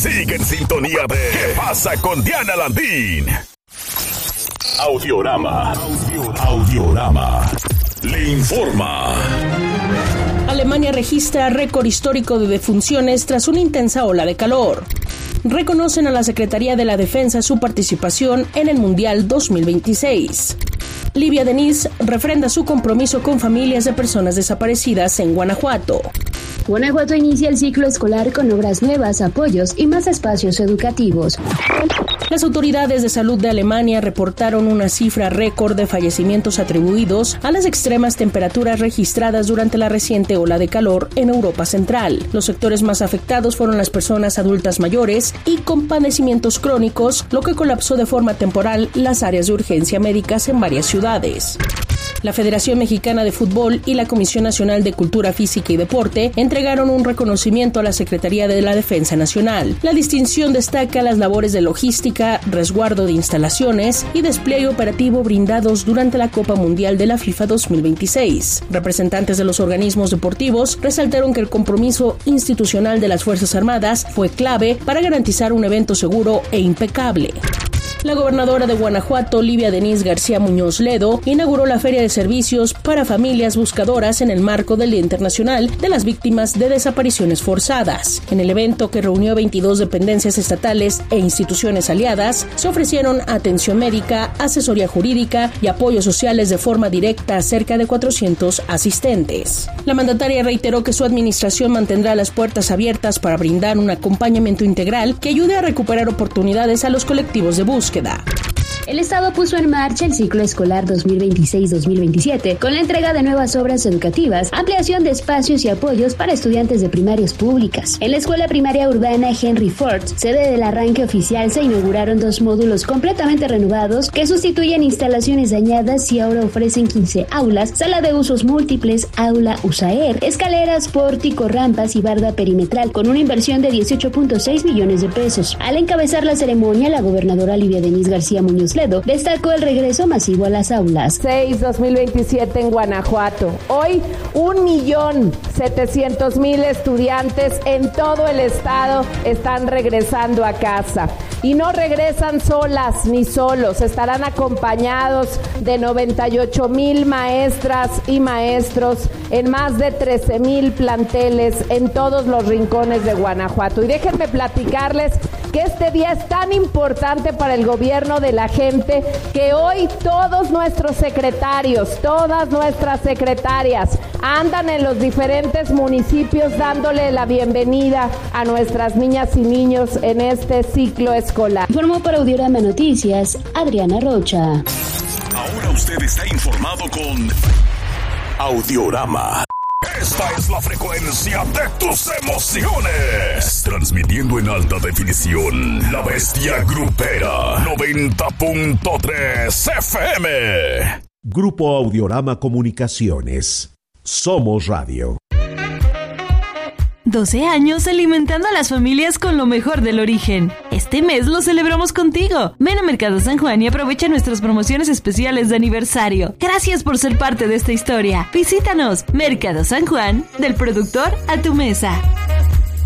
Sigue en sintonía de ¿Qué pasa con Diana Landín? Audiorama. Le informa. Alemania registra récord histórico de defunciones tras una intensa ola de calor. Reconocen a la Secretaría de la Defensa su participación en el Mundial 2026. Livia Denis refrenda su compromiso con familias de personas desaparecidas en Guanajuato. Guanajuato inicia el ciclo escolar con obras nuevas, apoyos y más espacios educativos. Las autoridades de salud de Alemania reportaron una cifra récord de fallecimientos atribuidos a las extremas temperaturas registradas durante la reciente ola de calor en Europa Central. Los sectores más afectados fueron las personas adultas mayores y con padecimientos crónicos, lo que colapsó de forma temporal las áreas de urgencia médicas en varias ciudades. La Federación Mexicana de Fútbol y la Comisión Nacional de Cultura Física y Deporte entregaron un reconocimiento a la Secretaría de la Defensa Nacional. La distinción destaca las labores de logística, resguardo de instalaciones y despliegue operativo brindados durante la Copa Mundial de la FIFA 2026. Representantes de los organismos deportivos resaltaron que el compromiso institucional de las Fuerzas Armadas fue clave para garantizar un evento seguro e impecable. La gobernadora de Guanajuato, Livia Denis García Muñoz Ledo, inauguró la Feria de Servicios para Familias Buscadoras en el marco del Día Internacional de las Víctimas de Desapariciones Forzadas. En el evento, que reunió a 22 dependencias estatales e instituciones aliadas, se ofrecieron atención médica, asesoría jurídica y apoyos sociales de forma directa a cerca de 400 asistentes. La mandataria reiteró que su administración mantendrá las puertas abiertas para brindar un acompañamiento integral que ayude a recuperar oportunidades a los colectivos de búsqueda. El Estado puso en marcha el ciclo escolar 2026-2027 con la entrega de nuevas obras educativas, ampliación de espacios y apoyos para estudiantes de primarias públicas. En la Escuela Primaria Urbana Henry Ford, sede del arranque oficial, se inauguraron 2 módulos completamente renovados que sustituyen instalaciones dañadas y ahora ofrecen 15 aulas, sala de usos múltiples, aula USAER, escaleras, pórtico, rampas y barda perimetral con una inversión de 18.6 millones de pesos. Al encabezar la ceremonia, la gobernadora Livia Denis García Muñoz Ledo destacó el regreso masivo a las aulas. 2027 en Guanajuato. Hoy 1.700.000 estudiantes en todo el estado están regresando a casa. Y no regresan solas ni solos, estarán acompañados de 98,000 maestras y maestros en más de 13,000 planteles en todos los rincones de Guanajuato. Y déjenme platicarles que este día es tan importante para el gobierno de la gente que hoy todos nuestros secretarios, todas nuestras secretarias andan en los diferentes municipios dándole la bienvenida a nuestras niñas y niños en este ciclo escolar. Informó para Audiorama Noticias, Adriana Rocha. Ahora usted está informado con Audiorama. Esta es la frecuencia de tus emociones. Transmitiendo en alta definición, La Bestia Grupera, 90.3 FM. Grupo Audiorama Comunicaciones. Somos Radio. 12 años alimentando a las familias con lo mejor del origen. Este mes lo celebramos contigo. Ven a Mercado San Juan y aprovecha nuestras promociones especiales de aniversario. Gracias por ser parte de esta historia. Visítanos. Mercado San Juan, del productor a tu mesa.